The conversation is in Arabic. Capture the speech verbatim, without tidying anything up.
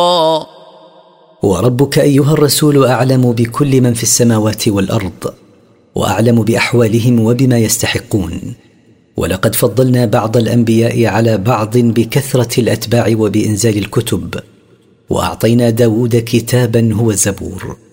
وربك أيها الرسول أعلم بكل من في السماوات والأرض، وأعلم بأحوالهم وبما يستحقون. ولقد فضلنا بعض الأنبياء على بعض بكثرة الأتباع وبإنزال الكتب، وأعطينا داود كتابا هو الزبور.